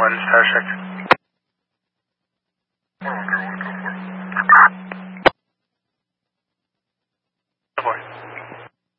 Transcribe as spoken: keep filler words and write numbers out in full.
one, Tower six. Oh, okay, I want to go for it.